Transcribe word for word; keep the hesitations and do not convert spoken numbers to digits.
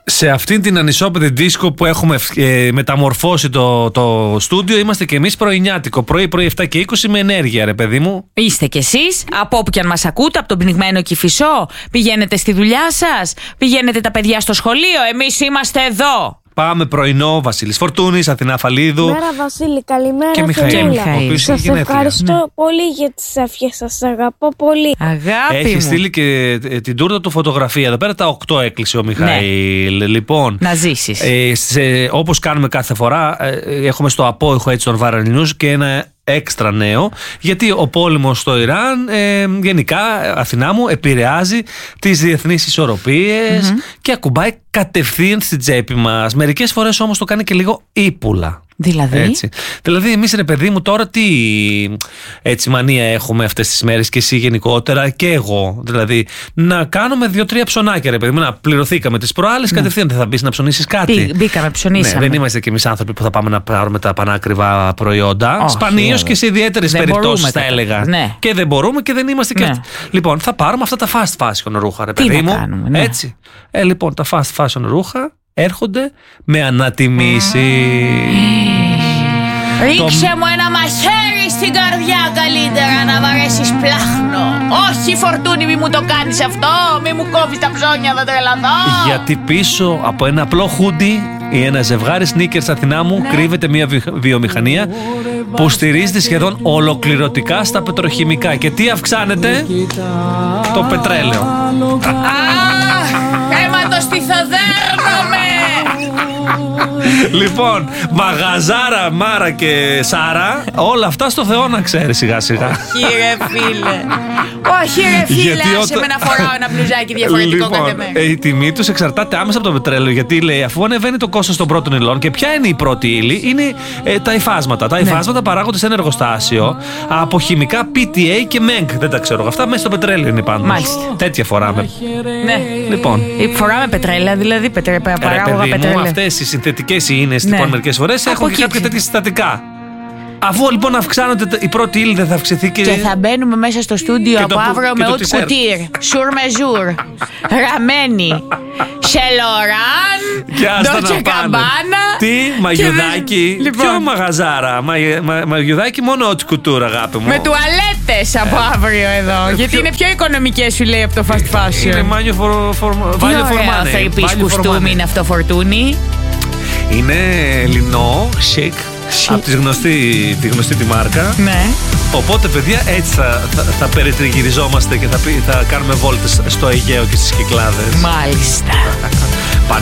Σε αυτήν την ανισόπεδη δίσκο που έχουμε ε, μεταμορφώσει το, το στούντιο, είμαστε και εμείς πρωινιάτικο. Πρωί-πρωί επτά και είκοσι με ενέργεια, ρε παιδί μου. Είστε κι εσείς, από όπου και αν μας ακούτε, από τον πνιγμένο Κηφισό. Πηγαίνετε στη δουλειά σας, πηγαίνετε τα παιδιά στο σχολείο. Εμείς είμαστε εδώ. Πάμε πρωινό, Βασίλης Φορτούνης, Αθηνά Φαλίδου. Καλημέρα Βασίλη, καλημέρα και Μιχαήλ. Σας ευχαριστώ ναι. πολύ για τις ευχές σας, αγαπώ πολύ. Αγάπη Έχει μου. στείλει και την τούρτα του φωτογραφία. Εδώ πέρα τα οκτώ έκλεισε ο Μιχαήλ. Ναι. Λοιπόν, να ζήσεις. Ε, σε, όπως κάνουμε κάθε φορά, ε, έχουμε στο απόϊχο έτσι των Viral News και ένα έξτρα νέο, γιατί ο πόλεμος στο Ιράν ε, γενικά, Αθηνά μου, επηρεάζει τις διεθνείς ισορροπίες mm-hmm. και ακουμπάει κατευθείαν στην τσέπη μας. Μερικές φορές όμως το κάνει και λίγο ύπουλα. Δηλαδή, έτσι. δηλαδή εμείς ρε παιδί μου τώρα τι έτσι μανία έχουμε αυτές τις μέρες και εσύ γενικότερα και εγώ, δηλαδή να κάνουμε δύο-τρία ψωνάκια ρε παιδί μου, να πληρωθήκαμε τις προάλλες ναι. κατευθείαν δεν θα μπεις να ψωνίσεις κάτι. Μπήκαμε, ψωνίσαμε. Ναι, δεν είμαστε κι εμείς άνθρωποι που θα πάμε να πάρουμε τα πανάκριβα προϊόντα. Σπανίως και σε ιδιαίτερες περιπτώσεις θα έλεγα. Ναι. Και δεν μπορούμε και δεν είμαστε ναι. και αυτοί. Λοιπόν, θα πάρουμε αυτά τα fast fashion ρούχα ρε παιδί τι μου. Να κάνουμε, ναι. Έτσι. Ε, λοιπόν, τα fast fashion ρούχα έρχονται με ανατιμήσεις. Ρίξε το... μου ένα μαχαίρι στην καρδιά καλύτερα να βαρέσεις πλάχνο. Όχι Φορτούνη, μη μου το κάνεις αυτό, μη μου κόβεις τα ψώνια, θα τρελαθώ. Γιατί πίσω από ένα απλό χούντι ή ένα ζευγάρι sneakers, Αθηνά μου, ναι. κρύβεται μια βιομηχανία που στηρίζεται σχεδόν ολοκληρωτικά στα πετροχημικά. Και τι αυξάνεται? Το πετρέλαιο. Αχ, αιματοστιθοδέρνομαι. Λοιπόν, μαγαζάρα, Μάρα και Σάρα, όλα αυτά στο Θεό να ξέρει σιγά σιγά. Όχι ρε φίλε. Όχι ρε φίλε, γιατί άσε με να φοράω ένα μπλουζάκι διαφορετικό λοιπόν, κάθε μέρα. Η τιμή τους εξαρτάται άμεσα από το πετρέλαιο. Γιατί λέει, αφού ανεβαίνει το κόστος των πρώτων υλών, και ποια είναι η πρώτη ύλη? Είναι ε, τα υφάσματα. Τα ναι. υφάσματα παράγονται σε ένα εργοστάσιο από χημικά πι τι έι και μενγκ. Δεν τα ξέρω. Αυτά μέσα στο πετρέλαιο είναι πάντως. Μάλιστα. Τέτοια φοράμε. Ναι. Λοιπόν. Φοράμε πετρέλαια, δηλαδή πετρέ, παράγωγα πετρέλαια. Αυτές οι συνθετικές ίνες, ναι. λοιπόν, μερικές φορές έχουν και κάποια τέτοια συστατικά. Αφού λοιπόν αυξάνονται, η πρώτη ύλη δεν θα αυξηθεί και... Και θα μπαίνουμε μέσα στο στούντιο από αύριο με ούτ κουτήρ, σουρ με ζουρ, ραμμένη, σελοράν, ντότσε καμπάνα. Τι, μαγιουδάκι, δεν... ποιο μαγαζάρα, μα, μα, μαγιουδάκι μόνο ούτ κουτούρ, αγάπη μου. Με τουαλέτες από αύριο εδώ, γιατί ποιο... είναι πιο οικονομικές σου λέει από το fast fashion. Είναι μάνιο φορμάνι. Τι ωραία θα είπεις κουστούμι είναι αυτό Φορτούνη. Είναι λινό, chic. Από τη γνωστή, τη γνωστή τη μάρκα. Ναι. Οπότε παιδιά έτσι θα, θα, θα περιτριγυριζόμαστε και θα, θα κάνουμε βόλτες στο Αιγαίο και στις Κυκλάδες. Μάλιστα.